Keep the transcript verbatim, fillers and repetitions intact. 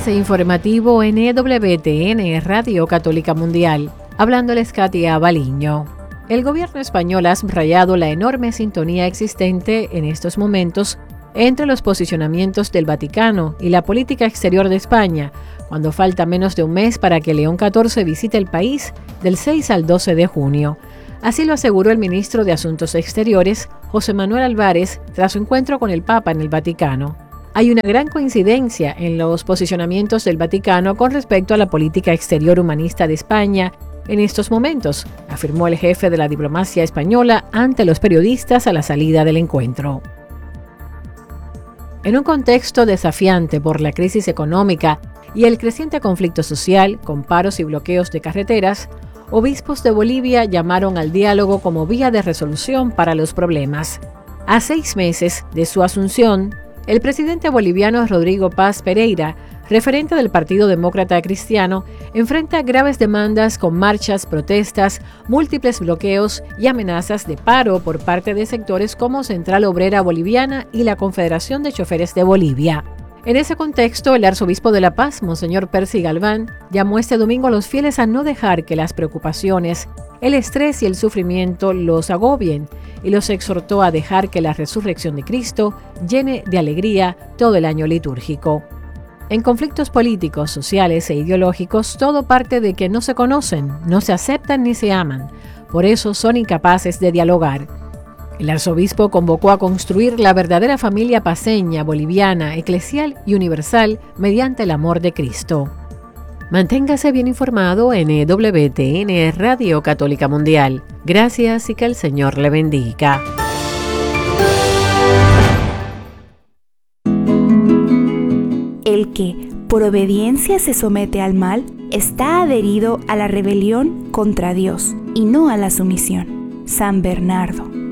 Avance informativo en E W T N, Radio Católica Mundial. Hablándoles Katia Baliño. El gobierno español ha subrayado la enorme sintonía existente en estos momentos entre los posicionamientos del Vaticano y la política exterior de España, cuando falta menos de un mes para que León catorce visite el país del seis al doce de junio. Así lo aseguró el ministro de Asuntos Exteriores, José Manuel Álvarez, tras su encuentro con el Papa en el Vaticano. Hay una gran coincidencia en los posicionamientos del Vaticano con respecto a la política exterior humanista de España en estos momentos, afirmó el jefe de la diplomacia española ante los periodistas a la salida del encuentro. En un contexto desafiante por la crisis económica y el creciente conflicto social, con paros y bloqueos de carreteras, obispos de Bolivia llamaron al diálogo como vía de resolución para los problemas. A seis meses de su asunción, el presidente boliviano Rodrigo Paz Pereira, referente del Partido Demócrata Cristiano, enfrenta graves demandas con marchas, protestas, múltiples bloqueos y amenazas de paro por parte de sectores como Central Obrera Boliviana y la Confederación de Choferes de Bolivia. En ese contexto, el arzobispo de La Paz, Monseñor Percy Galván, llamó este domingo a los fieles a no dejar que las preocupaciones, el estrés y el sufrimiento los agobien y los exhortó a dejar que la resurrección de Cristo llene de alegría todo el año litúrgico. En conflictos políticos, sociales e ideológicos, todo parte de que no se conocen, no se aceptan ni se aman. Por eso son incapaces de dialogar. El arzobispo convocó a construir la verdadera familia paceña, boliviana, eclesial y universal mediante el amor de Cristo. Manténgase bien informado en E W T N, Radio Católica Mundial. Gracias y que el Señor le bendiga. El que, por obediencia, se somete al mal, está adherido a la rebelión contra Dios y no a la sumisión. San Bernardo.